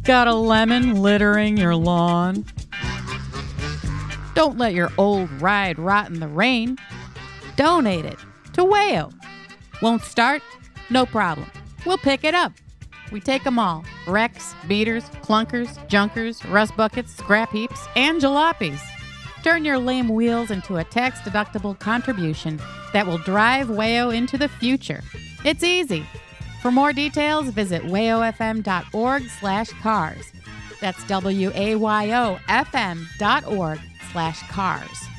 Got a lemon littering your lawn? Don't let your old ride rot in the rain. Donate it to WAYO. Won't start? No problem. We'll pick it up. We take them all. Wrecks, beaters, clunkers, junkers, rust buckets, scrap heaps, and jalopies. Turn your lame wheels into a tax-deductible contribution that will drive WAYO into the future. It's easy. For more details, visit wayofm.org/cars. That's WAYOFM.org/cars.